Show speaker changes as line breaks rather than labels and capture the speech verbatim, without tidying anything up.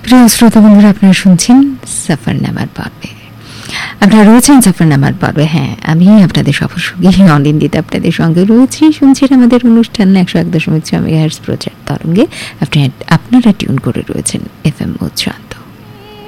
প্রিয় শ্রোতা বন্ধুরা, আপনারা শুনছেন সফরনামার পর্বে। আপনারা রয়েছেন সফরনামার পর্বে। হ্যাঁ, আমি আপনাদের সফর সঙ্গী অনিন্দিতা আপনাদের সঙ্গে রয়েছি। শুনছেন আমাদের অনুষ্ঠান একশো এক দশমিক ছয় মেগাহার্টজ প্রচার তরঙ্গে। আপনি আপনারা টিউন করে রয়েছেন এফ এম উচ্চান্ত।